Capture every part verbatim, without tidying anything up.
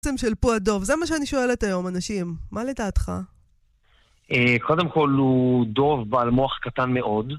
של פועדוב? זה מה שאני שואלת היום, אנשים. מה לדעתך? קודם כל הוא דוב בעל מוח קטן מאוד.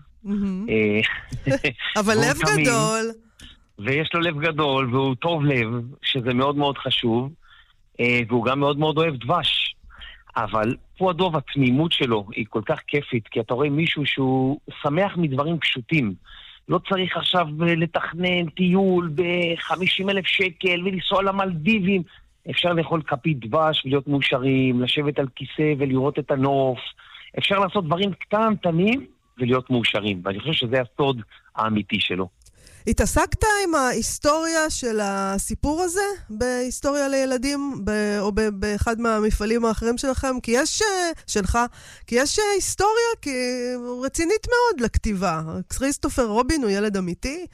אבל לב גדול. ויש לו לב גדול, והוא טוב לב, שזה מאוד מאוד חשוב, והוא גם מאוד מאוד אוהב דבש. אבל פועדוב, התמימות שלו היא כל כך כיפית, כי אתה רואה מישהו שהוא שמח מדברים פשוטים. לא צריך עכשיו לתכנן טיול ב-חמישים אלף שקל ולנסוע למלדיבים. אפשר לאכול כפית דבש ולהיות מאושרים, לשבת על כיסא ולראות את הנוף. אפשר לעשות דברים קטנטנים ולהיות מאושרים. ואני חושב שזה הסוד האמיתי שלו. התעסקת עם ההיסטוריה של הסיפור הזה בהיסטוריה לילדים ב- או ב- באחד מהמפעלים האחרים שלכם? כי יש, שלך, כי יש היסטוריה כי רצינית מאוד לכתיבה. כריסטופר רובין הוא ילד אמיתי,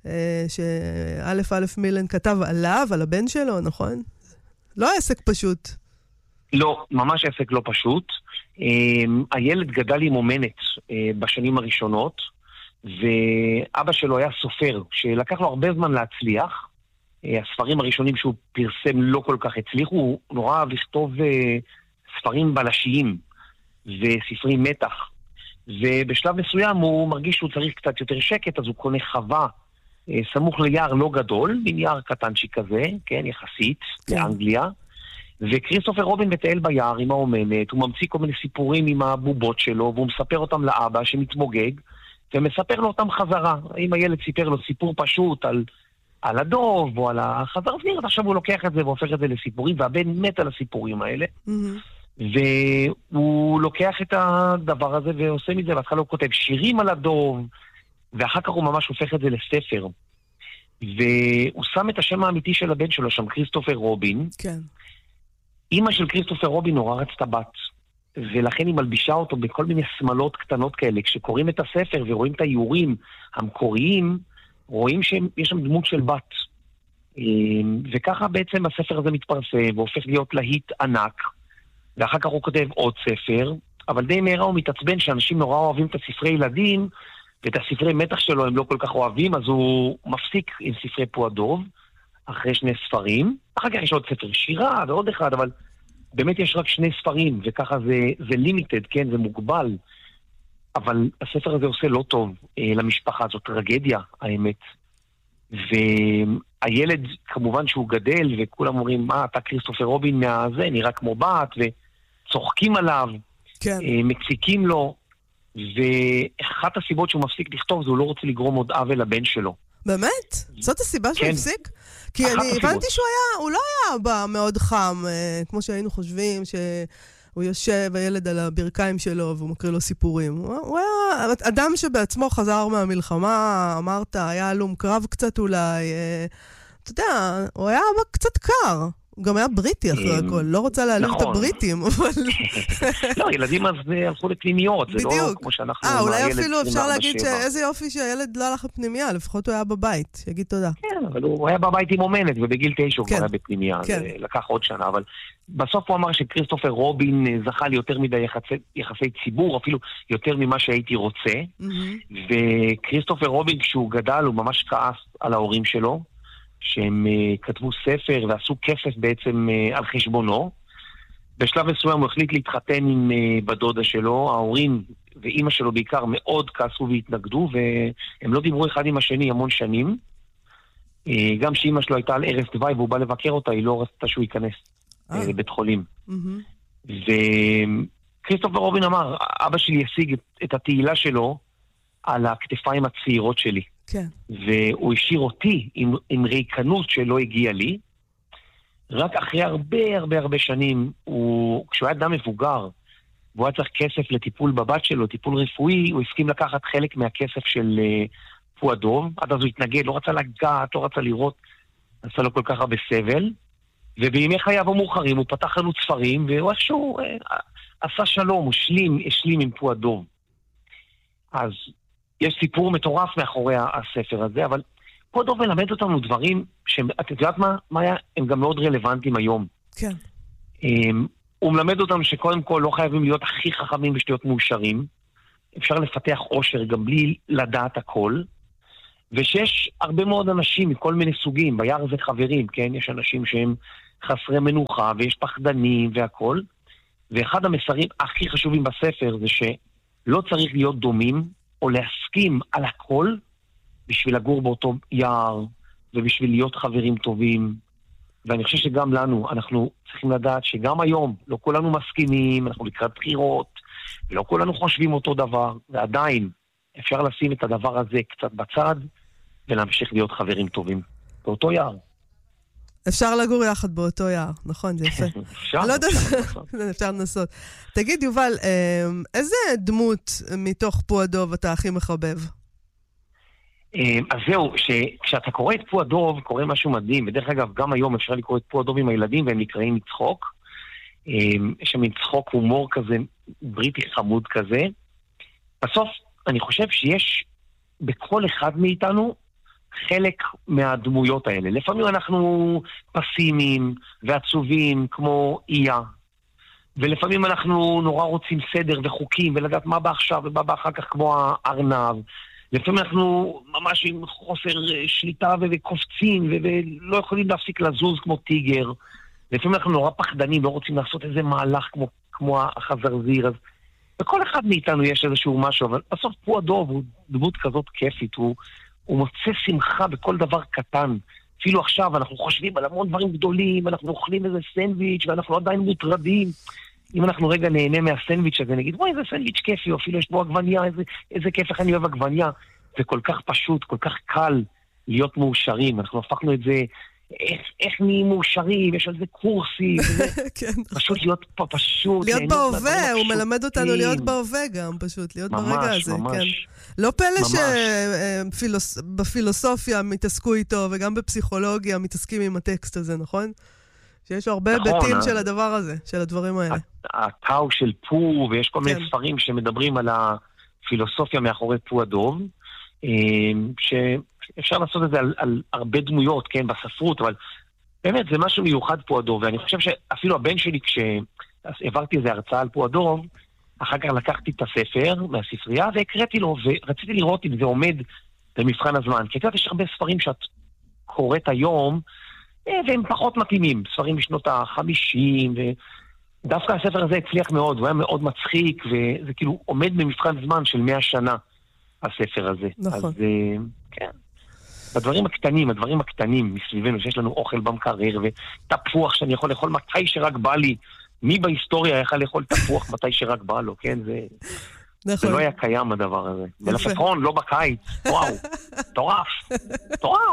שא' א' מילן כתב עליו, על הבן שלו, נכון? לא עסק פשוט. לא, ממש עסק לא פשוט. הילד גדל עם אומנת בשנים הראשונות, ואבא שלו היה סופר, שלקח לו הרבה זמן להצליח. הספרים הראשונים שהוא פרסם לא כל כך הצליחו, הוא נורא אהב לכתוב ספרים בלשיים וספרי מתח. ובשלב מסוים הוא מרגיש שהוא צריך קצת יותר שקט, אז הוא קונה חווה סמוך ליער לא גדול, מין יער קטנצ'י כזה, כן, יחסית, לאנגליה. וכריסטופר רובין מטייל ביער עם האומנת, הוא ממציא כל מיני סיפורים עם הבובות שלו, והוא מספר אותם לאבא שמתמוגג, ומספר לו אותם חזרה. אם הילד סיפר לו סיפור פשוט על, על הדוב או על החזר, אז עכשיו הוא לוקח את זה והופך את זה לסיפורים, והבן מת על הסיפורים האלה. Mm-hmm. והוא לוקח את הדבר הזה ועושה מזה, והתחלה הוא כותב שירים על הדוב, ואחר כך הוא ממש הופך את זה לספר. והוא שם את השם האמיתי של הבן שלו שם, כריסטופר רובין. כן. אמא של כריסטופר רובין נורא רצתה בת. ולכן היא מלבישה אותו בכל מיני סמלות קטנות כאלה. כשקוראים את הספר ורואים את האיורים המקוריים, רואים שיש שם דמות של בת. וככה בעצם הספר הזה מתפרסם, והופך להיות להיט ענק. ואחר כך הוא כותב עוד ספר, אבל די מהרה הוא מתעצבן שאנשים נורא אוהבים את הספרי ילדים, ואת הספרי מתח שלו הם לא כל כך אוהבים, אז הוא מפסיק עם ספרי פועדוב, אחרי שני ספרים. אחר כך יש עוד ספר שירה ועוד אחד, אבל באמת יש רק שני ספרים, וככה זה, זה לימיטד, כן, זה מוגבל. אבל הספר הזה עושה לא טוב אה, למשפחה, זאת טרגדיה, האמת. והילד, כמובן שהוא גדל, וכולם אומרים, מה, אתה כריסטופר רובין מהזה, נראה כמו בת, וצוחקים עליו, כן. אה, מציקים לו, ואחת הסיבות שהוא מפסיק לכתוב, זה הוא לא רוצה לגרום עוד עוול לבן שלו. באמת? זאת הסיבה שהוא הפסיק? כי אני הבנתי שהוא היה, הוא לא היה בא מאוד חם, כמו שהיינו חושבים, שהוא יושב, הילד על הברכיים שלו, והוא מקריא לו סיפורים. הוא היה אדם שבעצמו חזר מהמלחמה, אמרת, היה הלום קרב קצת אולי, אתה יודע, הוא היה קצת קר. הוא גם היה בריטי אחרי הכל, לא רוצה להעליב את הבריטים, אבל... לא, ילדים אז הלכו לפנימיות, זה לא כמו שאנחנו... אה, אולי אפילו אפשר להגיד שאיזה יופי שהילד לא הלך לפנימיה, לפחות הוא היה בבית, שיגיד תודה. כן, אבל הוא היה בבית עם אומנת, ובגיל תשע הוא כבר היה בפנימיה, זה לקח עוד שנה, אבל בסוף הוא אמר שכריסטופר רובין זכה לי יותר מדי יחסי ציבור, אפילו יותר ממה שהייתי רוצה, וכריסטופר רובין כשהוא גדל, הוא ממש כעס על ההורים שלו, שהם uh, כתבו ספר ועשו כסף בעצם uh, על חשבונו. בשלב מסוים הוא החליט להתחתן עם uh, בדודה שלו, ההורים ואימא שלו בעיקר מאוד כעסו והתנגדו, והם לא דיברו אחד עם השני המון שנים. Uh, גם שאימא שלו הייתה על ערש דווי והוא בא לבקר אותה, היא לא רצתה שהוא ייכנס uh, לבית חולים. Mm-hmm. וכריסטופר רובין אמר, אבא שלי השיג את, את התהילה שלו על הכתפיים הצעירות שלי. כן. והוא השאיר אותי עם, עם ריקנות שלא הגיע לי. רק אחרי הרבה הרבה הרבה שנים, הוא, כשהוא היה אדם מבוגר, והוא היה צריך כסף לטיפול בבת שלו, טיפול רפואי, הוא הסכים לקחת חלק מהכסף של uh, פועדוב. עד אז הוא התנגד, לא רצה לגעת, לא רצה לראות, עשה לו כל כך הרבה סבל. ובימי חייו המאוחרים הוא פתח חנות ספרים, והוא איכשהו uh, עשה שלום, הוא שלים, השלים עם פועדוב. אז יש סיפור מטורף מאחורי הספר הזה, אבל פועדוב מלמד אותנו דברים שאת יודעת מה, מה היה? הם גם מאוד רלוונטיים היום. כן. Um, הוא מלמד אותנו שקודם כל לא חייבים להיות הכי חכמים בשתיות מאושרים, אפשר לפתח עושר גם בלי לדעת הכל, ושיש הרבה מאוד אנשים מכל מיני סוגים, ביער זה חברים, כן? יש אנשים שהם חסרי מנוחה, ויש פחדנים והכל. ואחד המסרים הכי חשובים בספר זה שלא צריך להיות דומים, או להסכים על הכל, בשביל לגור באותו יער, ובשביל להיות חברים טובים. ואני חושב שגם לנו, אנחנו צריכים לדעת שגם היום, לא כולנו מסכימים, אנחנו לקראת בחירות, ולא כולנו חושבים אותו דבר, ועדיין אפשר לשים את הדבר הזה קצת בצד, ולהמשיך להיות חברים טובים. באותו יער. אפשר לגור יחד באותו יער, נכון, זה יפה. אפשר, לא אפשר לנסות. אפשר לנסות. תגיד, יובל, איזה דמות מתוך פו הדוב אתה הכי מחבב? אז זהו, כשאתה קורא את פו הדוב, קורא משהו מדהים, ודרך אגב, גם היום אפשר לקרוא את פו הדוב עם הילדים, והם נקראים מצחוק. יש שם מצחוק הומור כזה, בריטי חמוד כזה. בסוף, אני חושב שיש בכל אחד מאיתנו חלק מהדמויות האלה. לפעמים אנחנו פסימיים ועצובים כמו איה, ולפעמים אנחנו נורא רוצים סדר וחוקים ולדעת מה בא עכשיו ומה בא אחר כך כמו הארנב. לפעמים אנחנו ממש עם חוסר שליטה וקופצים ולא יכולים להפסיק לזוז כמו טיגר. לפעמים אנחנו נורא פחדנים, לא רוצים לעשות איזה מהלך כמו, כמו החזרזיר. אז בכל אחד מאיתנו יש איזשהו משהו, אבל בסוף פו הדוב הוא דמות כזאת כיפית, הוא, הוא מוצא שמחה בכל דבר קטן. אפילו עכשיו אנחנו חושבים על המון דברים גדולים, אנחנו אוכלים איזה סנדוויץ' ואנחנו עדיין מוטרדים. אם אנחנו רגע נהנה מהסנדוויץ' הזה, נגיד, וואי, איזה סנדוויץ' כיפי, או אפילו יש בו עגבניה, איזה, איזה כיף, איך אני אוהב עגבניה. זה כל כך פשוט, כל כך קל להיות מאושרים. אנחנו הפכנו את זה, איך, איך נהיים מאושרים, יש על זה קורסים, פשוט להיות פה, פשוט. להיות בהווה, הוא מלמד אותנו להיות בהווה גם, פשוט, להיות ברגע הזה. לא פלא שבפילוסופיה מתעסקו איתו, וגם בפסיכולוגיה מתעסקים עם הטקסט הזה, נכון? שיש הרבה היבטים של הדבר הזה, של הדברים האלה. הטאו של פו, ויש כל מיני ספרים שמדברים על הפילוסופיה מאחורי פו הדוב, שאפשר לעשות את זה על, על הרבה דמויות, כן, בספרות, אבל באמת זה משהו מיוחד פו הדוב, ואני חושב שאפילו הבן שלי, כשעברתי איזו הרצאה על פו הדוב, אחר כך לקחתי את הספר מהספרייה, והקראתי לו, ורציתי לראות אם זה עומד במבחן הזמן. כי יש הרבה ספרים שאת קוראת היום, והם פחות מתאימים, ספרים בשנות ה-חמישים, ודווקא הספר הזה הצליח מאוד, הוא היה מאוד מצחיק, וזה כאילו עומד במבחן זמן של מאה שנה, הספר הזה. נכון. אז כן, בדברים הקטנים, הדברים הקטנים מסביבנו, שיש לנו אוכל במקרר, ותפוח שאני יכול לאכול מתי שרק בא לי, מי בהיסטוריה יכל לאכול תפוח מתי שרק בא לו, כן? זה, זה לא היה קיים הדבר הזה. מלפפון, לא בקיץ, וואו, טורף, טורף.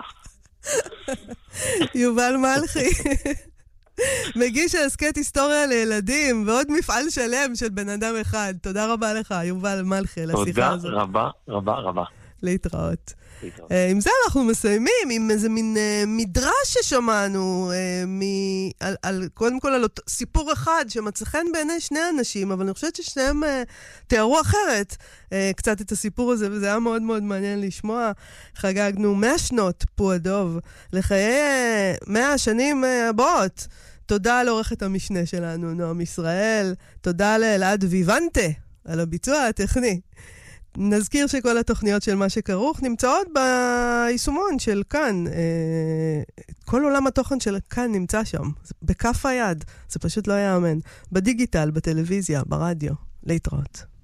יובל מלכי, מגיש ההסכת היסטוריה לילדים, ועוד מפעל שלם של בן אדם אחד. תודה רבה לך, יובל מלכי, על השיחה הזאת. תודה רבה, רבה, רבה. להתראות. עם זה אנחנו מסיימים, עם איזה מין מדרש ששמענו, על, קודם כל על סיפור אחד שמצא חן בעיני שני אנשים, אבל אני חושבת ששניהם תיארו אחרת קצת את הסיפור הזה, וזה היה מאוד מאוד מעניין לשמוע. חגגנו מאה שנות פו הדוב, לחיי מאה השנים הבאות. תודה לעורכת המשנה שלנו, נועם ישראל, תודה לאלעד ויוונטה על הביצוע הטכני. נזכיר שכל התוכניות של מה שכרוך נמצאות ביישומון של כאן. כל עולם התוכן של כאן נמצא שם, בכף היד. זה פשוט לא יאמן. בדיגיטל, בטלוויזיה, ברדיו. להתראות.